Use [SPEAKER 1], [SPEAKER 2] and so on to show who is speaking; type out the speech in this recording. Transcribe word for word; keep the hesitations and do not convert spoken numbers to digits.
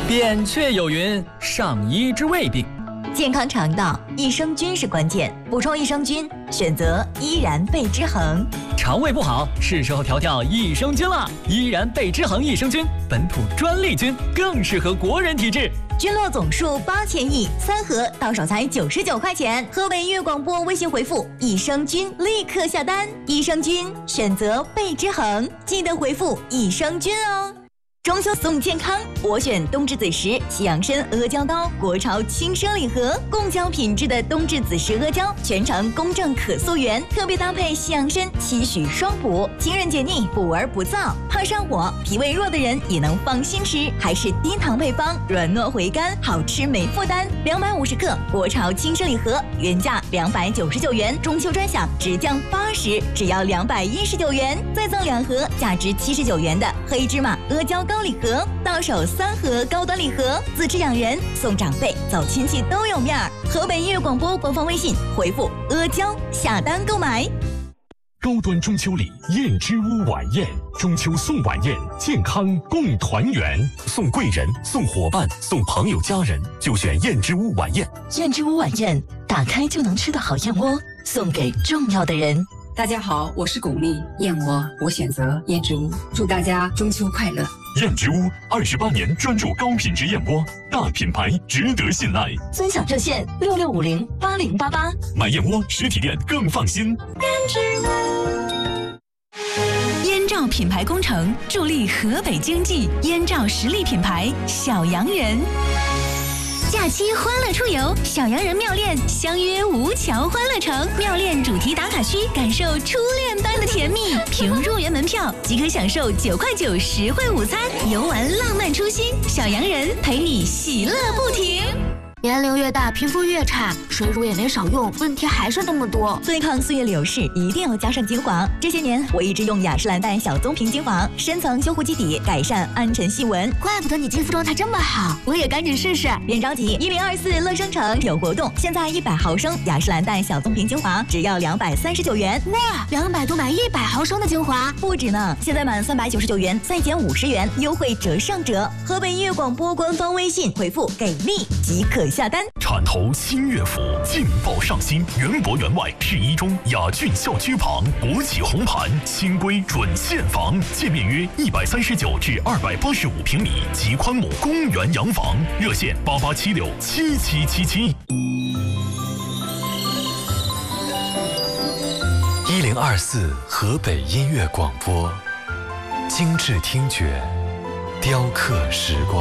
[SPEAKER 1] 扁鹊有云：上医治未病。
[SPEAKER 2] 健康肠道，益生菌是关键，补充益生菌，选择依然贝之恒。
[SPEAKER 1] 肠胃不好，是时候调调益生菌了。依然贝之恒益生菌，本土专利菌，更适合国人体质。
[SPEAKER 2] 菌落总数八千亿，三盒到手才九十九块钱。河北粤广播微信回复益生菌，立刻下单。益生菌选择贝之恒，记得回复益生菌哦。中秋送健康，我选冬至子时西洋参阿胶糕，国潮轻生礼盒，贡胶品质的冬至子时阿胶，全程公正可溯源，特别搭配西洋参，期许双补，清润解腻，补而不燥，怕上火、脾胃弱的人也能放心吃，还是低糖配方，软糯回甘，好吃没负担。两百五十克国潮轻生礼盒，原价两百九十九元，中秋专享直降八十，只要两百一十九元，再赠两盒价值七十九元的黑芝麻阿胶糕礼盒，到手三盒高端礼盒，自制养人送长辈走亲戚都有面儿。河北音乐广播官方微信回复阿胶下单购买。
[SPEAKER 3] 高端中秋礼燕之屋晚宴，中秋送晚宴，健康共团圆，送贵人、送伙伴、送朋友家人，就选燕之屋晚宴。
[SPEAKER 4] 燕之屋晚宴，打开就能吃的好燕窝，送给重要的人。
[SPEAKER 5] 大家好，我是巩俐，燕窝我选择燕之屋，祝大家中秋快乐。
[SPEAKER 3] 燕之屋二十八年专注高品质燕窝，大品牌值得信赖。
[SPEAKER 4] 尊享热线六六五零八零八八，
[SPEAKER 3] 买燕窝实体店更放心。
[SPEAKER 4] 燕之屋。
[SPEAKER 6] 燕赵品牌工程助力河北经济，燕赵实力品牌小洋人。假期欢乐出游，小洋人妙恋相约吴桥欢乐城，妙恋主题打卡区，感受初恋般的甜蜜。凭入园门票即可享受九块九实惠午餐，游玩浪漫初心，小洋人陪你喜乐不停。
[SPEAKER 7] 年龄越大，皮肤越差，水乳也没少用，问题还是那么多。
[SPEAKER 2] 对抗岁月流逝，一定要加上精华。这些年，我一直用雅诗兰黛小棕瓶精华，深层修护基底，改善暗沉细纹。
[SPEAKER 7] 怪不得你肌肤状态这么好，我也赶紧试试。
[SPEAKER 2] 别着急，一零二四乐生城有活动，现在一百毫升雅诗兰黛小棕瓶精华只要两百三十九元。
[SPEAKER 7] 哇，两百多买一百毫升的精华，
[SPEAKER 2] 不止呢！现在满三百九十九元再减五十元，优惠折上折。河北音乐广播官方微信回复给力即可下单。
[SPEAKER 3] 铲头新乐府劲爆上新，园博园外市一中雅骏校区旁，国企红盘新规准现房，建面约一百三十九至二百八十五平米，极宽亩公园洋房，热线八八七六七七七七。
[SPEAKER 8] 一零二四河北音乐广播，精致听觉，雕刻时光。